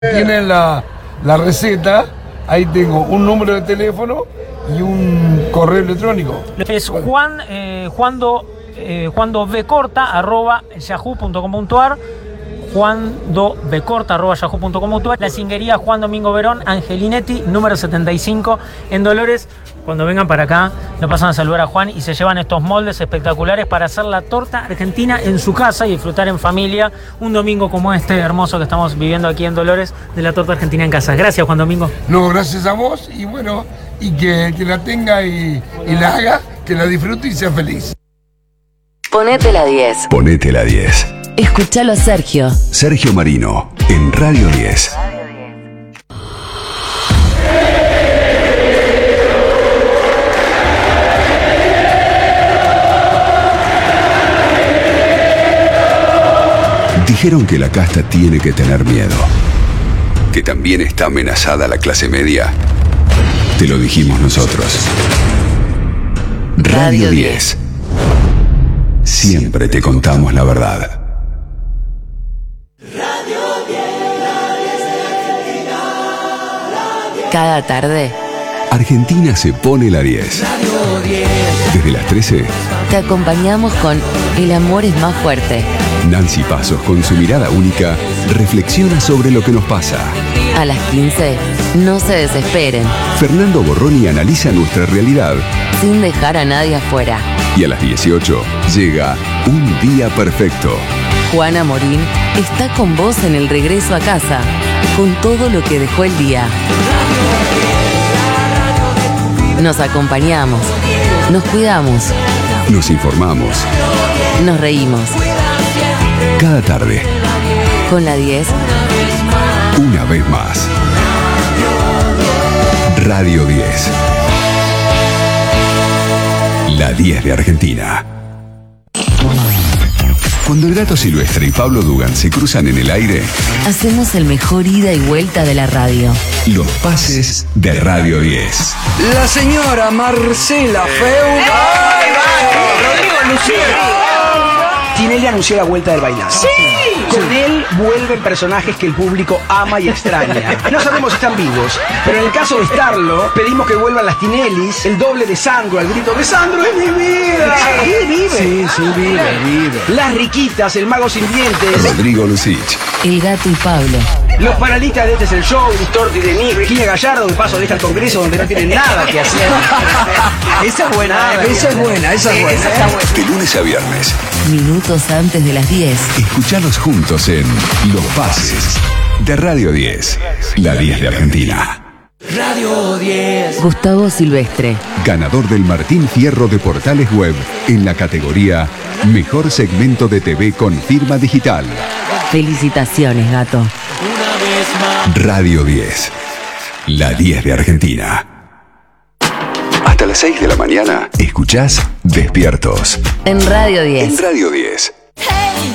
Tienen la receta, ahí tengo un número de teléfono y un correo electrónico. Es juandobecorta@yahoo.com.ar, juandobecorta@yahoo.com.ar. La cinguería Juan Domingo Verón, Angelinetti, número 75, en Dolores. Cuando vengan para acá, lo pasan a saludar a Juan y se llevan estos moldes espectaculares para hacer la torta argentina en su casa y disfrutar en familia un domingo como este hermoso que estamos viviendo aquí en Dolores, de la torta argentina en casa. Gracias, Juan Domingo. No, gracias a vos y bueno, y que la tenga y la haga, que la disfrute y sea feliz. Ponete la 10. Ponete la 10. Escuchalo a Sergio. Sergio Marino, en Radio 10. Dijeron que la casta tiene que tener miedo, que también está amenazada la clase media. Te lo dijimos nosotros. Radio 10. Siempre te contamos la verdad. Cada tarde, Argentina se pone la 10. Desde las 13, te acompañamos con El amor es más fuerte. Nancy Pasos, con su mirada única, reflexiona sobre lo que nos pasa. A las 15, no se desesperen, Fernando Borroni analiza nuestra realidad. sin dejar a nadie afuera. Y a las 18 llega Un Día Perfecto. Juana Morín está con vos en el regreso a casa, con todo lo que dejó el día. Nos acompañamos, nos cuidamos, Nos informamos. nos reímos. Cada tarde, Con la 10, una vez más. Radio 10. La 10 de Argentina. Cuando el Gato Silvestre y Pablo Dugan se cruzan en el aire, hacemos el mejor ida y vuelta de la radio. los pases de Radio 10. La señora Marcela Feu. Rodrigo Lucero. Tinelli anunció la vuelta del bailando. ¡Sí! Con él vuelven personajes que el público ama y extraña. No sabemos si están vivos, pero en el caso de estarlo, pedimos que vuelvan las Tinellis, el doble de Sandro, al grito de ¡Sandro es mi vida! Sí, vive. Sí, vive. Las Riquitas, el mago sin dientes. Rodrigo Lucich. El Gato y Pablo. Los panelistas de Este es el Show, Distorti de mí, Virginia Gallardo, de paso de este al Congreso donde no tienen nada que hacer. Esa es buena, esa es buena. Esa está buena. De lunes a viernes. Minutos antes de las 10. Escuchalos juntos en Los Pases de Radio 10. La 10 de Argentina. Radio 10. Gustavo Silvestre. Ganador del Martín Fierro de Portales Web en la categoría Mejor Segmento de TV con Firma Digital. Felicitaciones, Gato. Radio 10. La 10 de Argentina. Hasta las 6 de la mañana escuchás Despiertos En Radio 10. en Radio 10.